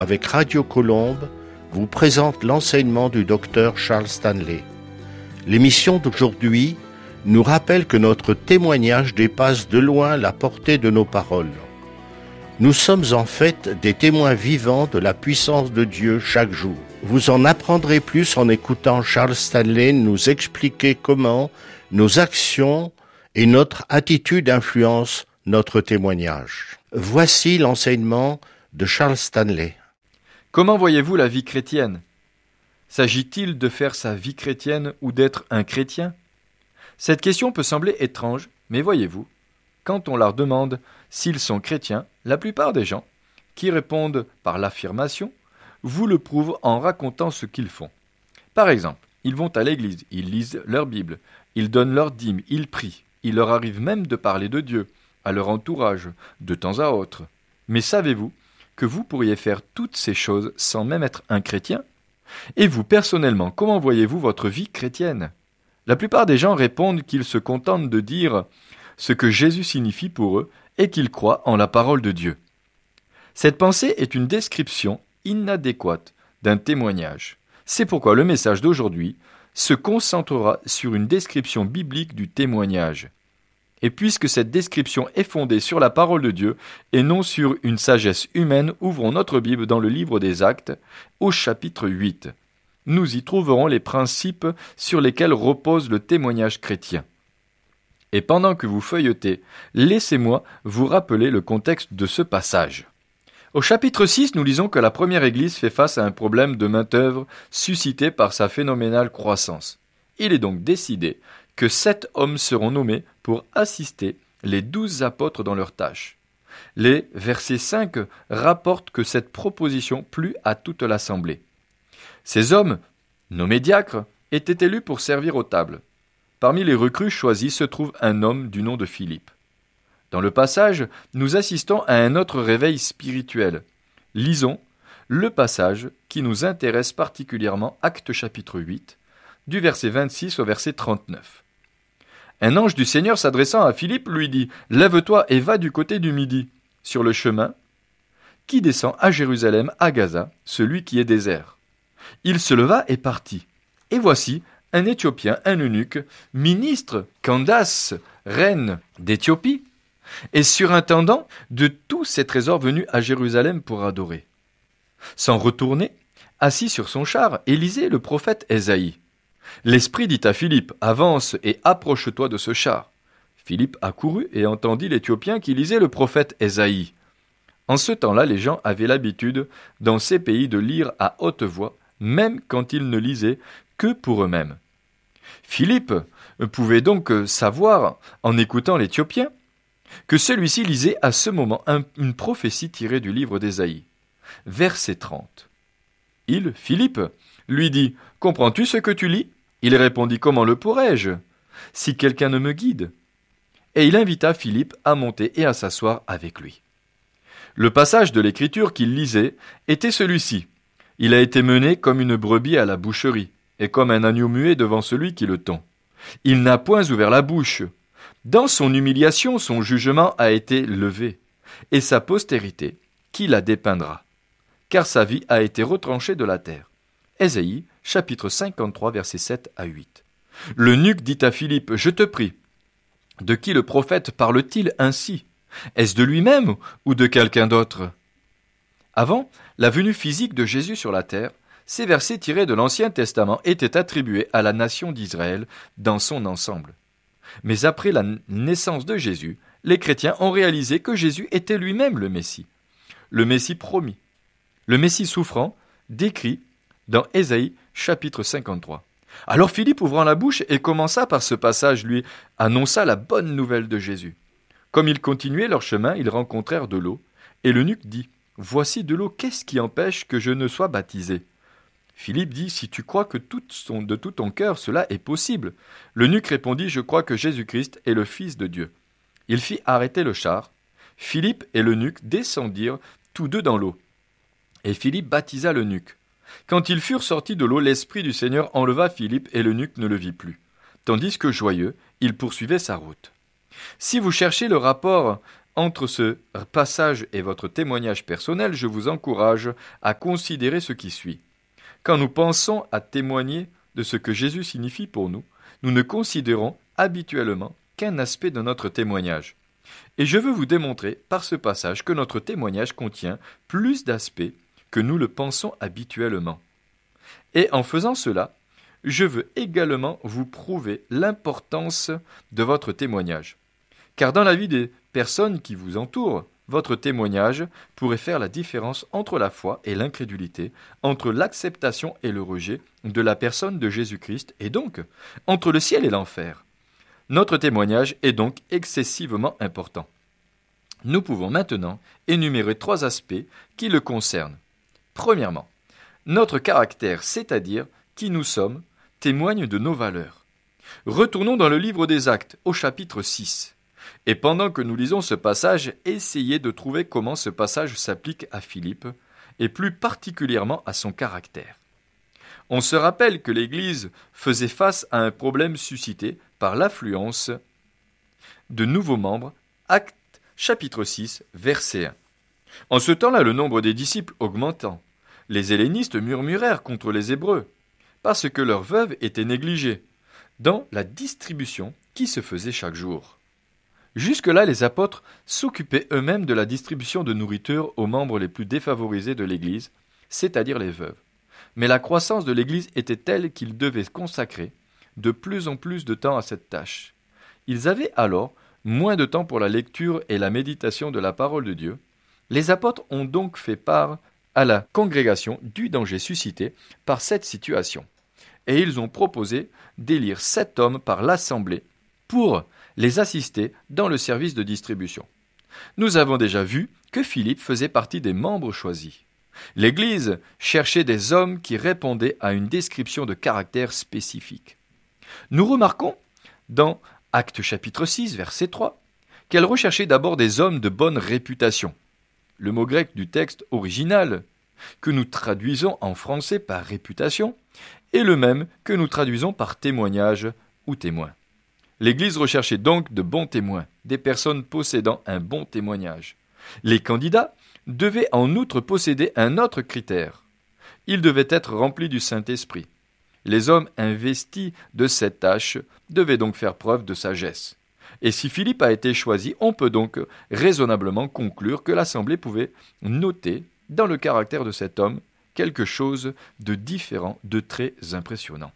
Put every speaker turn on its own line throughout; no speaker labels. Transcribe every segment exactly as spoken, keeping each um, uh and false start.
avec Radio Colombe, vous présente l'enseignement du docteur Charles Stanley. L'émission d'aujourd'hui nous rappelle que notre témoignage dépasse de loin la portée de nos paroles. Nous sommes en fait des témoins vivants de la puissance de Dieu chaque jour. Vous en apprendrez plus en écoutant Charles Stanley nous expliquer comment nos actions et notre attitude influencent notre témoignage. Voici l'enseignement de Charles Stanley.
Comment voyez-vous la vie chrétienne ? S'agit-il de faire sa vie chrétienne ou d'être un chrétien ? Cette question peut sembler étrange, mais voyez-vous, quand on leur demande s'ils sont chrétiens, la plupart des gens, qui répondent par l'affirmation, vous le prouvent en racontant ce qu'ils font. Par exemple, ils vont à l'église, ils lisent leur Bible, ils donnent leur dîme, ils prient, il leur arrive même de parler de Dieu à leur entourage, de temps à autre. Mais savez-vous que vous pourriez faire toutes ces choses sans même être un chrétien ? Et vous, personnellement, comment voyez-vous votre vie chrétienne ? La plupart des gens répondent qu'ils se contentent de dire ce que Jésus signifie pour eux et qu'ils croient en la parole de Dieu. Cette pensée est une description inadéquate d'un témoignage. C'est pourquoi le message d'aujourd'hui se concentrera sur une description biblique du témoignage. Et puisque cette description est fondée sur la parole de Dieu et non sur une sagesse humaine, ouvrons notre Bible dans le livre des Actes, au chapitre huit. Nous y trouverons les principes sur lesquels repose le témoignage chrétien. Et pendant que vous feuilletez, laissez-moi vous rappeler le contexte de ce passage. Au chapitre six, nous lisons que la première Église fait face à un problème de main-d'œuvre suscité par sa phénoménale croissance. Il est donc décidé que sept hommes seront nommés pour assister les douze apôtres dans leurs tâches. Les versets cinq rapportent que cette proposition plut à toute l'assemblée. Ces hommes, nommés diacres, étaient élus pour servir aux tables. Parmi les recrues choisis se trouve un homme du nom de Philippe. Dans le passage, nous assistons à un autre réveil spirituel. Lisons le passage qui nous intéresse particulièrement, Actes chapitre huit, du verset vingt-six au verset trente-neuf. Un ange du Seigneur s'adressant à Philippe lui dit « Lève-toi et va du côté du midi, sur le chemin qui descend à Jérusalem, à Gaza, celui qui est désert. » Il se leva et partit. Et voici un Éthiopien, un eunuque, ministre Candace, reine d'Éthiopie, et surintendant de tous ses trésors venus à Jérusalem pour adorer. Sans retourner, assis sur son char, Élisée le prophète Ésaïe. L'Esprit dit à Philippe, « Avance et approche-toi de ce char. » Philippe accourut et entendit l'Éthiopien qui lisait le prophète Ésaïe. En ce temps-là, les gens avaient l'habitude, dans ces pays, de lire à haute voix, même quand ils ne lisaient que pour eux-mêmes. Philippe pouvait donc savoir, en écoutant l'Éthiopien, que celui-ci lisait à ce moment un, une prophétie tirée du livre d'Ésaïe. Verset trente. Il, Philippe, lui dit « Comprends-tu ce que tu lis ?» Il répondit « Comment le pourrais-je, si quelqu'un ne me guide ?» Et il invita Philippe à monter et à s'asseoir avec lui. Le passage de l'Écriture qu'il lisait était celui-ci. Il a été mené comme une brebis à la boucherie, et comme un agneau muet devant celui qui le tond. Il n'a point ouvert la bouche. Dans son humiliation, son jugement a été levé, et sa postérité, qui la dépeindra, car sa vie a été retranchée de la terre. Ésaïe, chapitre cinquante-trois, versets sept à huit. L'eunuque dit à Philippe, « Je te prie, de qui le prophète parle-t-il ainsi ? Est-ce de lui-même ou de quelqu'un d'autre ?» Avant la venue physique de Jésus sur la terre, ces versets tirés de l'Ancien Testament étaient attribués à la nation d'Israël dans son ensemble. Mais après la naissance de Jésus, les chrétiens ont réalisé que Jésus était lui-même le Messie, le Messie promis, le Messie souffrant, décrit dans Ésaïe chapitre cinquante-trois. Alors Philippe, ouvrant la bouche et commença par ce passage, lui annonça la bonne nouvelle de Jésus. Comme ils continuaient leur chemin, ils rencontrèrent de l'eau, et l'eunuque dit « Voici de l'eau, qu'est-ce qui empêche que je ne sois baptisé ?» Philippe dit « Si tu crois que tout son, de tout ton cœur cela est possible. » L'eunuque répondit « Je crois que Jésus-Christ est le Fils de Dieu. » Il fit arrêter le char. Philippe et l'eunuque descendirent tous deux dans l'eau. Et Philippe baptisa l'eunuque. Quand ils furent sortis de l'eau, l'Esprit du Seigneur enleva Philippe et l'eunuque ne le vit plus. Tandis que joyeux, il poursuivait sa route. Si vous cherchez le rapport Entre ce passage et votre témoignage personnel, je vous encourage à considérer ce qui suit. Quand nous pensons à témoigner de ce que Jésus signifie pour nous, nous ne considérons habituellement qu'un aspect de notre témoignage. Et je veux vous démontrer par ce passage que notre témoignage contient plus d'aspects que nous le pensons habituellement. Et en faisant cela, je veux également vous prouver l'importance de votre témoignage. Car dans la vie des personnes qui vous entourent, votre témoignage pourrait faire la différence entre la foi et l'incrédulité, entre l'acceptation et le rejet de la personne de Jésus-Christ, et donc entre le ciel et l'enfer. Notre témoignage est donc excessivement important. Nous pouvons maintenant énumérer trois aspects qui le concernent. Premièrement, notre caractère, c'est-à-dire qui nous sommes, témoigne de nos valeurs. Retournons dans le livre des Actes, au chapitre six. Et pendant que nous lisons ce passage, essayez de trouver comment ce passage s'applique à Philippe, et plus particulièrement à son caractère. On se rappelle que l'Église faisait face à un problème suscité par l'affluence de nouveaux membres, Actes chapitre six, verset un. En ce temps-là, le nombre des disciples augmentant, les hellénistes murmurèrent contre les Hébreux, parce que leurs veuves étaient négligées dans la distribution qui se faisait chaque jour. Jusque-là, les apôtres s'occupaient eux-mêmes de la distribution de nourriture aux membres les plus défavorisés de l'Église, c'est-à-dire les veuves. Mais la croissance de l'Église était telle qu'ils devaient consacrer de plus en plus de temps à cette tâche. Ils avaient alors moins de temps pour la lecture et la méditation de la parole de Dieu. Les apôtres ont donc fait part à la congrégation du danger suscité par cette situation. Et ils ont proposé d'élire sept hommes par l'assemblée pour les assister dans le service de distribution. Nous avons déjà vu que Philippe faisait partie des membres choisis. L'Église cherchait des hommes qui répondaient à une description de caractère spécifique. Nous remarquons dans Actes chapitre six, verset trois, qu'elle recherchait d'abord des hommes de bonne réputation. Le mot grec du texte original, que nous traduisons en français par réputation, est le même que nous traduisons par témoignage ou témoin. L'Église recherchait donc de bons témoins, des personnes possédant un bon témoignage. Les candidats devaient en outre posséder un autre critère. Ils devaient être remplis du Saint-Esprit. Les hommes investis de cette tâche devaient donc faire preuve de sagesse. Et si Philippe a été choisi, on peut donc raisonnablement conclure que l'Assemblée pouvait noter dans le caractère de cet homme quelque chose de différent, de très impressionnant.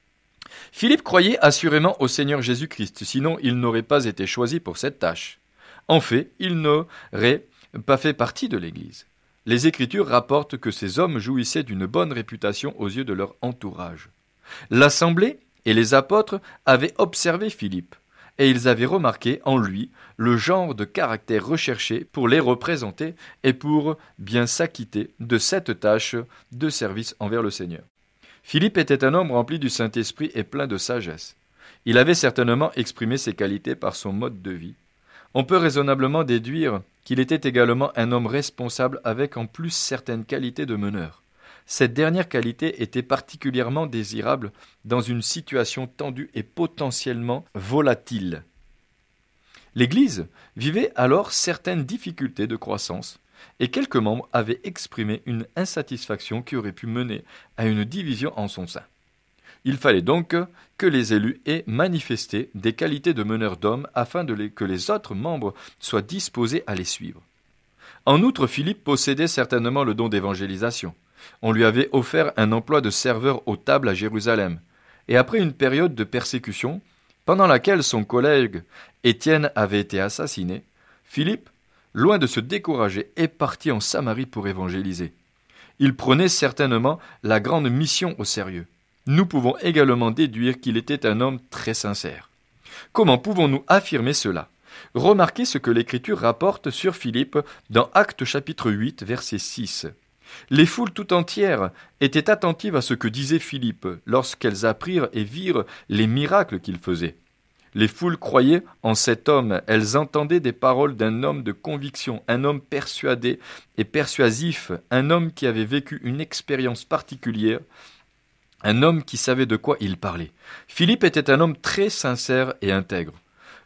Philippe croyait assurément au Seigneur Jésus-Christ, sinon il n'aurait pas été choisi pour cette tâche. En fait, il n'aurait pas fait partie de l'Église. Les Écritures rapportent que ces hommes jouissaient d'une bonne réputation aux yeux de leur entourage. L'Assemblée et les apôtres avaient observé Philippe, et ils avaient remarqué en lui le genre de caractère recherché pour les représenter et pour bien s'acquitter de cette tâche de service envers le Seigneur. Philippe était un homme rempli du Saint-Esprit et plein de sagesse. Il avait certainement exprimé ses qualités par son mode de vie. On peut raisonnablement déduire qu'il était également un homme responsable avec en plus certaines qualités de meneur. Cette dernière qualité était particulièrement désirable dans une situation tendue et potentiellement volatile. L'Église vivait alors certaines difficultés de croissance et quelques membres avaient exprimé une insatisfaction qui aurait pu mener à une division en son sein. Il fallait donc que les élus aient manifesté des qualités de meneurs d'hommes afin de les, que les autres membres soient disposés à les suivre. En outre, Philippe possédait certainement le don d'évangélisation. On lui avait offert un emploi de serveur aux tables à Jérusalem. Et après une période de persécution, pendant laquelle son collègue Étienne avait été assassiné, Philippe, loin de se décourager, est parti en Samarie pour évangéliser. Il prenait certainement la grande mission au sérieux. Nous pouvons également déduire qu'il était un homme très sincère. Comment pouvons-nous affirmer cela ? Remarquez ce que l'Écriture rapporte sur Philippe dans Actes chapitre huit, verset six. Les foules tout entières étaient attentives à ce que disait Philippe lorsqu'elles apprirent et virent les miracles qu'il faisait. Les foules croyaient en cet homme, elles entendaient des paroles d'un homme de conviction, un homme persuadé et persuasif, un homme qui avait vécu une expérience particulière, un homme qui savait de quoi il parlait. Philippe était un homme très sincère et intègre.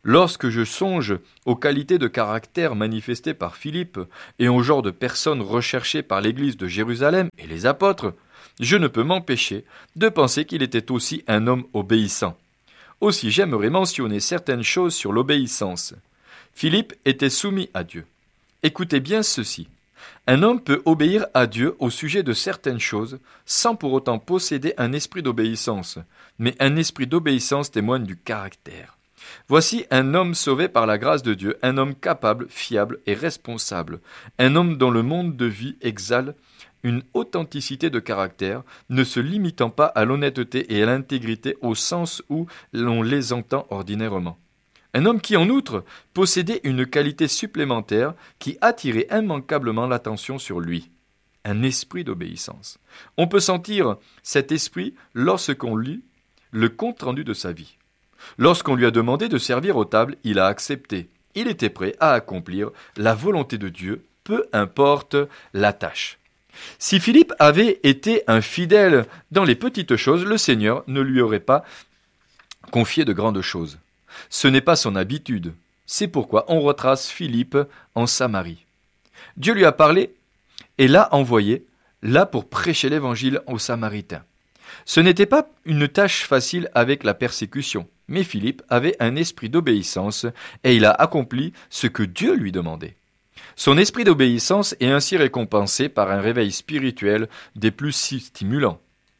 Lorsque je songe aux qualités de caractère manifestées par Philippe et au genre de personnes recherchées par l'Église de Jérusalem et les apôtres, je ne peux m'empêcher de penser qu'il était aussi un homme obéissant. Aussi j'aimerais mentionner certaines choses sur l'obéissance. Philippe était soumis à Dieu. Écoutez bien ceci. Un homme peut obéir à Dieu au sujet de certaines choses sans pour autant posséder un esprit d'obéissance, mais un esprit d'obéissance témoigne du caractère. Voici un homme sauvé par la grâce de Dieu, un homme capable, fiable et responsable, un homme dont le monde de vie exhale une authenticité de caractère, ne se limitant pas à l'honnêteté et à l'intégrité au sens où l'on les entend ordinairement. Un homme qui, en outre, possédait une qualité supplémentaire qui attirait immanquablement l'attention sur lui. Un esprit d'obéissance. On peut sentir cet esprit lorsqu'on lit le compte-rendu de sa vie. Lorsqu'on lui a demandé de servir aux tables, il a accepté. Il était prêt à accomplir la volonté de Dieu, peu importe la tâche. Si Philippe avait été un fidèle dans les petites choses, le Seigneur ne lui aurait pas confié de grandes choses. Ce n'est pas son habitude. C'est pourquoi on retrace Philippe en Samarie. Dieu lui a parlé et l'a envoyé là pour prêcher l'évangile aux Samaritains. Ce n'était pas une tâche facile avec la persécution, mais Philippe avait un esprit d'obéissance et il a accompli ce que Dieu lui demandait. Son esprit d'obéissance est ainsi récompensé par un réveil spirituel des plus stimulants.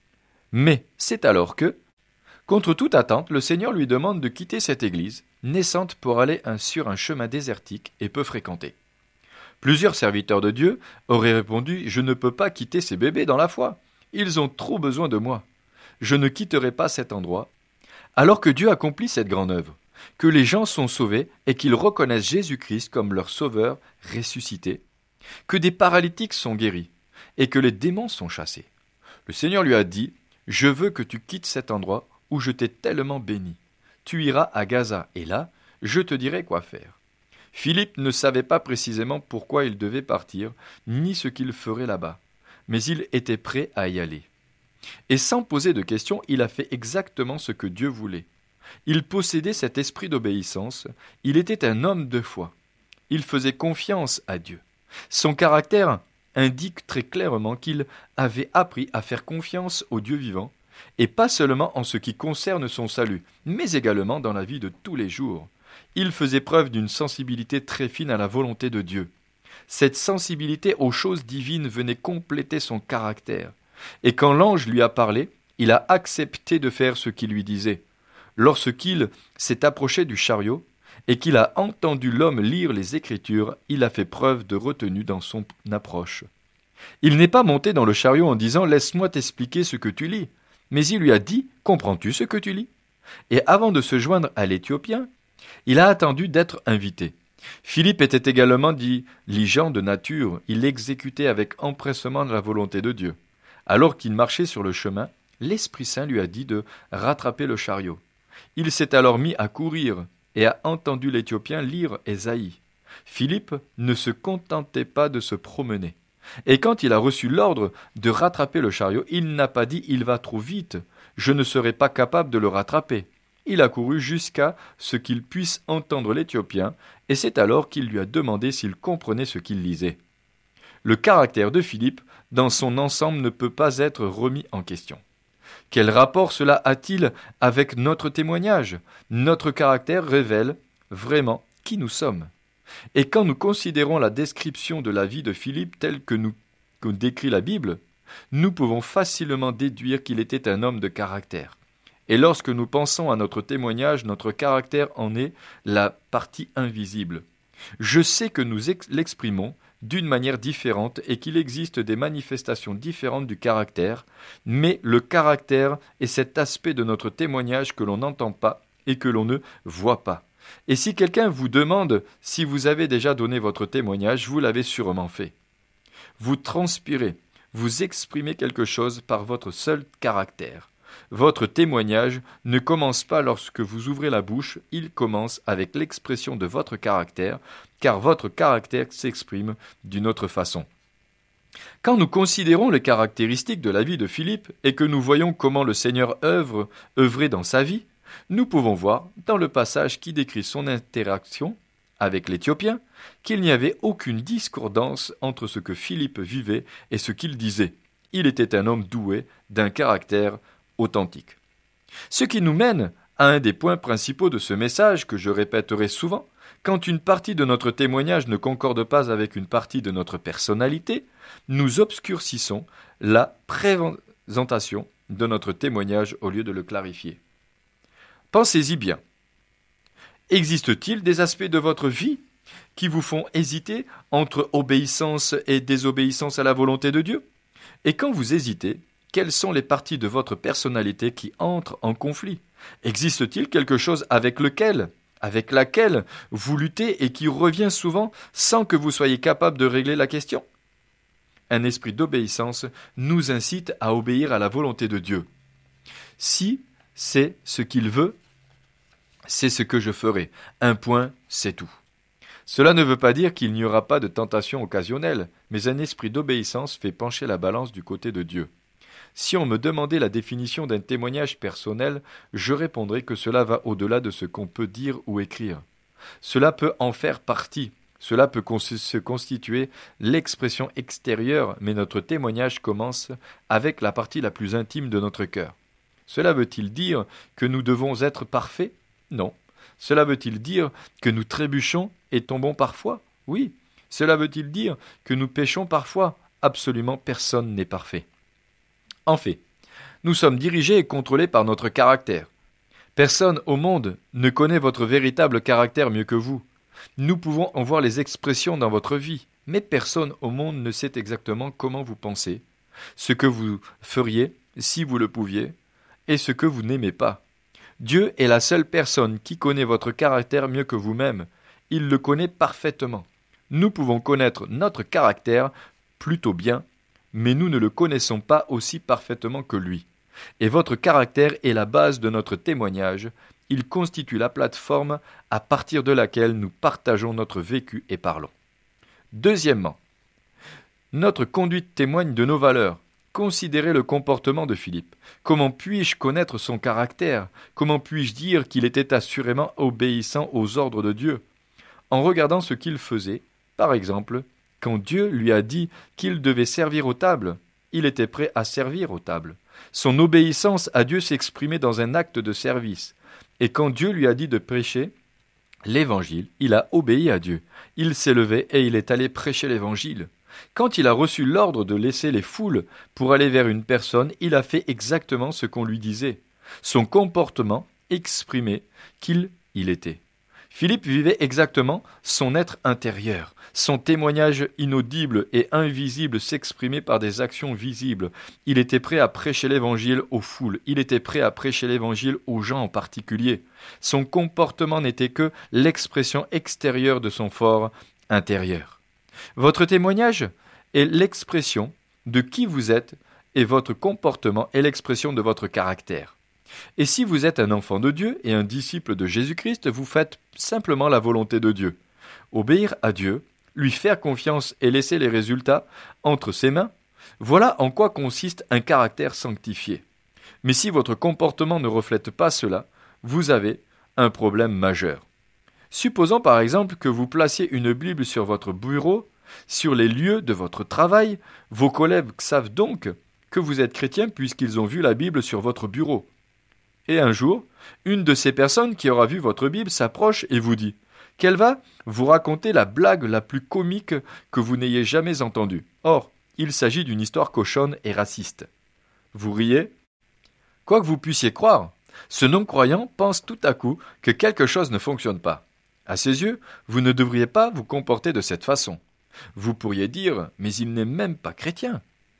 Mais c'est alors que, contre toute attente, le Seigneur lui demande de quitter cette église, naissante pour aller sur un chemin désertique et peu fréquenté. Plusieurs serviteurs de Dieu auraient répondu « Je ne peux pas quitter ces bébés dans la foi. Ils ont trop besoin de moi. Je ne quitterai pas cet endroit. » Alors que Dieu accomplit cette grande œuvre, que les gens sont sauvés et qu'ils reconnaissent Jésus-Christ comme leur sauveur ressuscité, que des paralytiques sont guéris et que les démons sont chassés. Le Seigneur lui a dit « Je veux que tu quittes cet endroit où je t'ai tellement béni. Tu iras à Gaza et là, je te dirai quoi faire. » Philippe ne savait pas précisément pourquoi il devait partir, ni ce qu'il ferait là-bas, mais il était prêt à y aller. Et sans poser de questions, il a fait exactement ce que Dieu voulait. Il possédait cet esprit d'obéissance, il était un homme de foi. Il faisait confiance à Dieu. Son caractère indique très clairement qu'il avait appris à faire confiance au Dieu vivant, et pas seulement en ce qui concerne son salut, mais également dans la vie de tous les jours. Il faisait preuve d'une sensibilité très fine à la volonté de Dieu. Cette sensibilité aux choses divines venait compléter son caractère. Et quand l'ange lui a parlé, il a accepté de faire ce qu'il lui disait. Lorsqu'il s'est approché du chariot et qu'il a entendu l'homme lire les Écritures, il a fait preuve de retenue dans son approche. Il n'est pas monté dans le chariot en disant « Laisse-moi t'expliquer ce que tu lis », mais il lui a dit « Comprends-tu ce que tu lis ?» Et avant de se joindre à l'Éthiopien, il a attendu d'être invité. Philippe était également diligent de nature, il exécutait avec empressement la volonté de Dieu. Alors qu'il marchait sur le chemin, l'Esprit Saint lui a dit de rattraper le chariot. Il s'est alors mis à courir et a entendu l'Éthiopien lire Ésaïe. Philippe ne se contentait pas de se promener. Et quand il a reçu l'ordre de rattraper le chariot, il n'a pas dit « Il va trop vite, je ne serai pas capable de le rattraper ». Il a couru jusqu'à ce qu'il puisse entendre l'Éthiopien, et c'est alors qu'il lui a demandé s'il comprenait ce qu'il lisait. Le caractère de Philippe, dans son ensemble, ne peut pas être remis en question. Quel rapport cela a-t-il avec notre témoignage ? Notre caractère révèle vraiment qui nous sommes. Et quand nous considérons la description de la vie de Philippe telle que nous que décrit la Bible, nous pouvons facilement déduire qu'il était un homme de caractère. Et lorsque nous pensons à notre témoignage, notre caractère en est la partie invisible. Je sais que nous ex- l'exprimons d'une manière différente et qu'il existe des manifestations différentes du caractère, mais le caractère est cet aspect de notre témoignage que l'on n'entend pas et que l'on ne voit pas. Et si quelqu'un vous demande si vous avez déjà donné votre témoignage, vous l'avez sûrement fait. Vous transpirez, vous exprimez quelque chose par votre seul caractère. Votre témoignage ne commence pas lorsque vous ouvrez la bouche, il commence avec l'expression de votre caractère, car votre caractère s'exprime d'une autre façon. Quand nous considérons les caractéristiques de la vie de Philippe et que nous voyons comment le Seigneur œuvre, œuvrait dans sa vie, Nous pouvons voir, dans le passage qui décrit son interaction avec l'Éthiopien, qu'il n'y avait aucune discordance entre ce que Philippe vivait et ce qu'il disait. Il était un homme doué d'un caractère authentique. Ce qui nous mène à un des points principaux de ce message que je répéterai souvent, quand une partie de notre témoignage ne concorde pas avec une partie de notre personnalité, nous obscurcissons la présentation de notre témoignage au lieu de le clarifier. Pensez-y bien. Existe-t-il des aspects de votre vie qui vous font hésiter entre obéissance et désobéissance à la volonté de Dieu? Et quand vous hésitez, quelles sont les parties de votre personnalité qui entrent en conflit? Existe-t-il quelque chose avec lequel, avec laquelle vous luttez et qui revient souvent sans que vous soyez capable de régler la question? Un esprit d'obéissance nous incite à obéir à la volonté de Dieu. Si c'est ce qu'il veut, c'est ce que je ferai. Un point, c'est tout. Cela ne veut pas dire qu'il n'y aura pas de tentation occasionnelle, mais un esprit d'obéissance fait pencher la balance du côté de Dieu. Si on me demandait la définition d'un témoignage personnel, je répondrais que cela va au-delà de ce qu'on peut dire ou écrire. Cela peut en faire partie. Cela peut cons- se constituer l'expression extérieure, mais notre témoignage commence avec la partie la plus intime de notre cœur. Cela veut-il dire que nous devons être parfaits? Non. Cela veut-il dire que nous trébuchons et tombons parfois? Oui. Cela veut-il dire que nous péchons parfois? Absolument personne n'est parfait. En fait, nous sommes dirigés et contrôlés par notre caractère. Personne au monde ne connaît votre véritable caractère mieux que vous. Nous pouvons en voir les expressions dans votre vie, mais personne au monde ne sait exactement comment vous pensez, ce que vous feriez si vous le pouviez, et ce que vous n'aimez pas. Dieu est la seule personne qui connaît votre caractère mieux que vous-même. Il le connaît parfaitement. Nous pouvons connaître notre caractère plutôt bien, mais nous ne le connaissons pas aussi parfaitement que lui. Et votre caractère est la base de notre témoignage. Il constitue la plateforme à partir de laquelle nous partageons notre vécu et parlons. Deuxièmement, notre conduite témoigne de nos valeurs. Considérez le comportement de Philippe. Comment puis-je connaître son caractère? Comment puis-je dire qu'il était assurément obéissant aux ordres de Dieu? En regardant ce qu'il faisait, par exemple, quand Dieu lui a dit qu'il devait servir aux tables, il était prêt à servir aux tables. Son obéissance à Dieu s'exprimait dans un acte de service. Et quand Dieu lui a dit de prêcher l'Évangile, il a obéi à Dieu. Il s'est levé et il est allé prêcher l'Évangile. Quand il a reçu l'ordre de laisser les foules pour aller vers une personne, il a fait exactement ce qu'on lui disait. Son comportement exprimait qui il était. Philippe vivait exactement son être intérieur. Son témoignage inaudible et invisible s'exprimait par des actions visibles. Il était prêt à prêcher l'Évangile aux foules. Il était prêt à prêcher l'Évangile aux gens en particulier. Son comportement n'était que l'expression extérieure de son fort intérieur. Votre témoignage est l'expression de qui vous êtes et votre comportement est l'expression de votre caractère. Et si vous êtes un enfant de Dieu et un disciple de Jésus-Christ, vous faites simplement la volonté de Dieu. Obéir à Dieu, lui faire confiance et laisser les résultats entre ses mains, voilà en quoi consiste un caractère sanctifié. Mais si votre comportement ne reflète pas cela, vous avez un problème majeur. Supposons par exemple que vous placiez une Bible sur votre bureau, sur les lieux de votre travail. Vos collègues savent donc que vous êtes chrétien puisqu'ils ont vu la Bible sur votre bureau. Et un jour, une de ces personnes qui aura vu votre Bible s'approche et vous dit qu'elle va vous raconter la blague la plus comique que vous n'ayez jamais entendue. Or, il s'agit d'une histoire cochonne et raciste. Vous riez? Quoi que vous puissiez croire, ce non-croyant pense tout à coup que quelque chose ne fonctionne pas. À ses yeux, vous ne devriez pas vous comporter de cette façon. Vous pourriez dire « mais il n'est même pas chrétien ».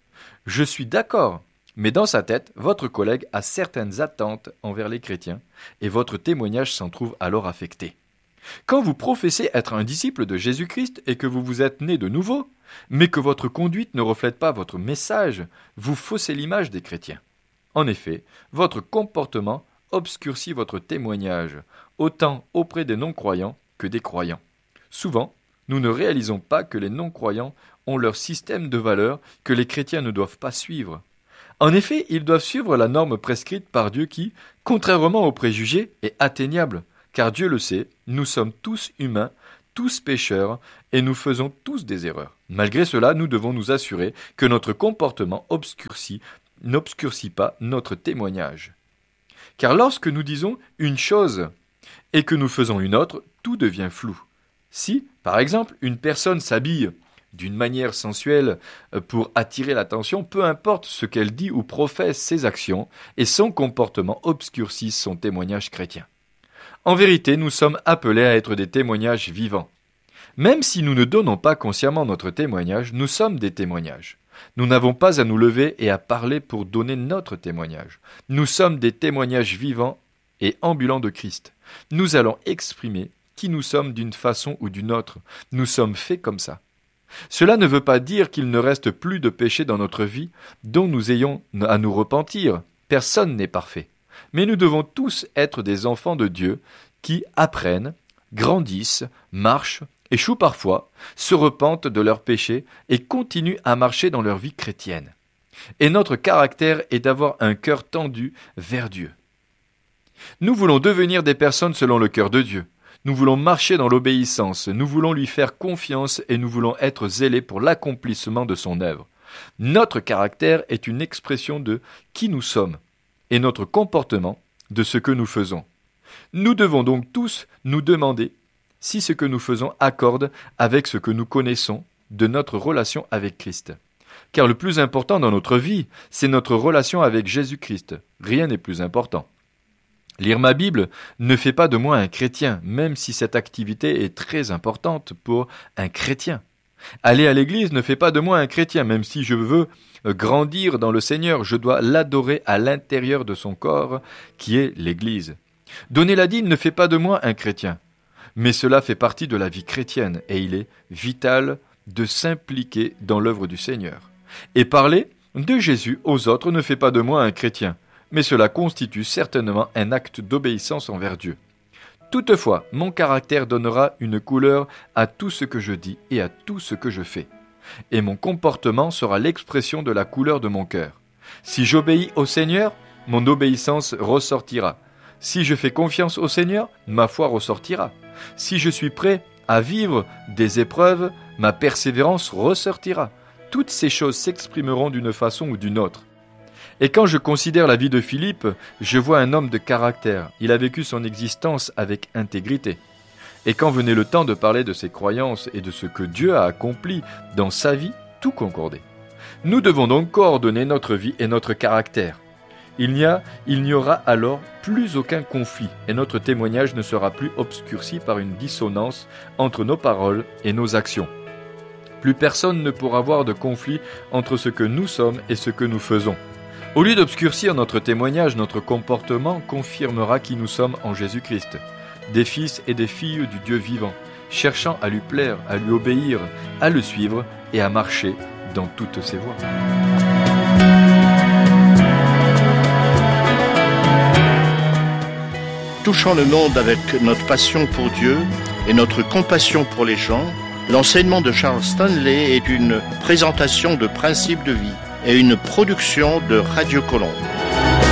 Je suis d'accord, mais dans sa tête, votre collègue a certaines attentes envers les chrétiens et votre témoignage s'en trouve alors affecté. Quand vous professez être un disciple de Jésus-Christ et que vous vous êtes né de nouveau, mais que votre conduite ne reflète pas votre message, vous faussez l'image des chrétiens. En effet, votre comportement obscurcit votre témoignage, autant auprès des non-croyants que des croyants. Souvent, nous ne réalisons pas que les non-croyants ont leur système de valeurs que les chrétiens ne doivent pas suivre. En effet, ils doivent suivre la norme prescrite par Dieu qui, contrairement aux préjugés, est atteignable, car Dieu le sait, nous sommes tous humains, tous pécheurs, et nous faisons tous des erreurs. Malgré cela, nous devons nous assurer que notre comportement obscurcit, n'obscurcit pas notre témoignage. Car lorsque nous disons une chose et que nous faisons une autre, tout devient flou. Si, par exemple, une personne s'habille d'une manière sensuelle pour attirer l'attention, peu importe ce qu'elle dit ou professe, ses actions et son comportement obscurcissent son témoignage chrétien. En vérité, nous sommes appelés à être des témoignages vivants. Même si nous ne donnons pas consciemment notre témoignage, nous sommes des témoignages. Nous n'avons pas à nous lever et à parler pour donner notre témoignage. Nous sommes des témoignages vivants et ambulants de Christ. Nous allons exprimer qui nous sommes d'une façon ou d'une autre. Nous sommes faits comme ça. Cela ne veut pas dire qu'il ne reste plus de péché dans notre vie dont nous ayons à nous repentir. Personne n'est parfait. Mais nous devons tous être des enfants de Dieu qui apprennent, grandissent, marchent, échouent parfois, se repentent de leurs péchés et continuent à marcher dans leur vie chrétienne. Et notre caractère est d'avoir un cœur tendu vers Dieu. Nous voulons devenir des personnes selon le cœur de Dieu. Nous voulons marcher dans l'obéissance, nous voulons lui faire confiance et nous voulons être zélés pour l'accomplissement de son œuvre. Notre caractère est une expression de qui nous sommes et notre comportement de ce que nous faisons. Nous devons donc tous nous demander si ce que nous faisons accorde avec ce que nous connaissons de notre relation avec Christ. Car le plus important dans notre vie, c'est notre relation avec Jésus-Christ. Rien n'est plus important. Lire ma Bible ne fait pas de moi un chrétien, même si cette activité est très importante pour un chrétien. Aller à l'église ne fait pas de moi un chrétien, même si je veux grandir dans le Seigneur, je dois l'adorer à l'intérieur de son corps, qui est l'église. Donner la dîme ne fait pas de moi un chrétien, mais cela fait partie de la vie chrétienne, et il est vital de s'impliquer dans l'œuvre du Seigneur. Et parler de Jésus aux autres ne fait pas de moi un chrétien, mais cela constitue certainement un acte d'obéissance envers Dieu. Toutefois, mon caractère donnera une couleur à tout ce que je dis et à tout ce que je fais. Et mon comportement sera l'expression de la couleur de mon cœur. Si j'obéis au Seigneur, mon obéissance ressortira. Si je fais confiance au Seigneur, ma foi ressortira. Si je suis prêt à vivre des épreuves, ma persévérance ressortira. Toutes ces choses s'exprimeront d'une façon ou d'une autre. Et quand je considère la vie de Philippe, je vois un homme de caractère. Il a vécu son existence avec intégrité. Et quand venait le temps de parler de ses croyances et de ce que Dieu a accompli dans sa vie, tout concordait. Nous devons donc coordonner notre vie et notre caractère. Il n'y a, il n'y aura alors plus aucun conflit et notre témoignage ne sera plus obscurci par une dissonance entre nos paroles et nos actions. Plus personne ne pourra voir de conflit entre ce que nous sommes et ce que nous faisons. Au lieu d'obscurcir notre témoignage, notre comportement confirmera qui nous sommes en Jésus-Christ, des fils et des filles du Dieu vivant, cherchant à lui plaire, à lui obéir, à le suivre et à marcher dans toutes ses voies.
Touchant le monde avec notre passion pour Dieu et notre compassion pour les gens, l'enseignement de Charles Stanley est une présentation de principes de vie et une production de Radio Colombe.